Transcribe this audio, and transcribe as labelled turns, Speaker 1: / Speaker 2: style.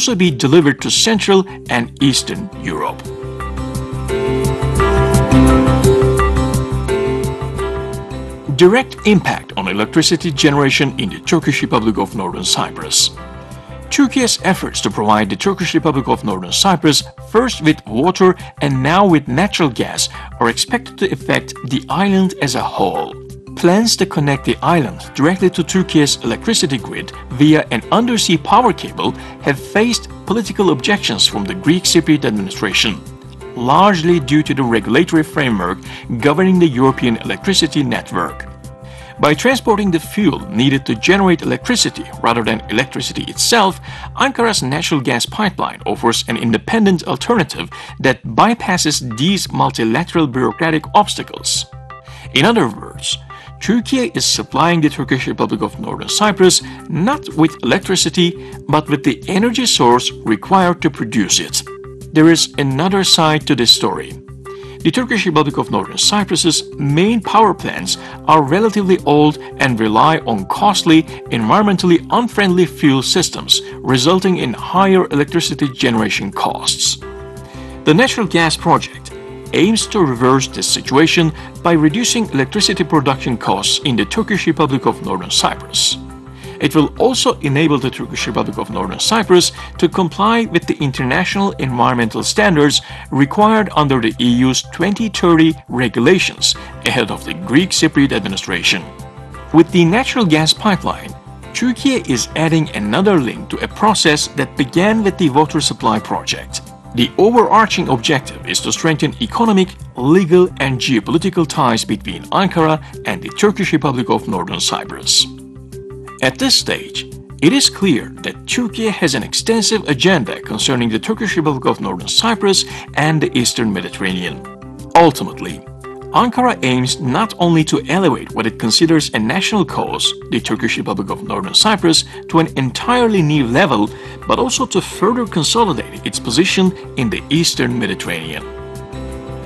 Speaker 1: also be delivered to Central and Eastern Europe. Direct impact on electricity generation in the Turkish Republic of Northern Cyprus. Turkey's efforts to provide the Turkish Republic of Northern Cyprus first with water and now with natural gas are expected to affect the island as a whole. Plans to connect the island directly to Turkey's electricity grid via an undersea power cable have faced political objections from the Greek Cypriot administration, largely due to the regulatory framework governing the European electricity network. By transporting the fuel needed to generate electricity rather than electricity itself, Ankara's natural gas pipeline offers an independent alternative that bypasses these multilateral bureaucratic obstacles. In other words, Turkey is supplying the Turkish Republic of Northern Cyprus not with electricity, but with the energy source required to produce it. There is another side to this story. The Turkish Republic of Northern Cyprus's main power plants are relatively old and rely on costly, environmentally unfriendly fuel systems, resulting in higher electricity generation costs. The natural gas project aims to reverse this situation by reducing electricity production costs in the Turkish Republic of Northern Cyprus. It will also enable the Turkish Republic of Northern Cyprus to comply with the international environmental standards required under the EU's 2030 regulations ahead of the Greek Cypriot administration. With the natural gas pipeline, Turkey is adding another link to a process that began with the water supply project. The overarching objective is to strengthen economic, legal, and geopolitical ties between Ankara and the Turkish Republic of Northern Cyprus. At this stage, it is clear that Turkey has an extensive agenda concerning the Turkish Republic of Northern Cyprus and the Eastern Mediterranean. Ultimately, Ankara aims not only to elevate what it considers a national cause, the Turkish Republic of Northern Cyprus, to an entirely new level, but also to further consolidate its position in the Eastern Mediterranean.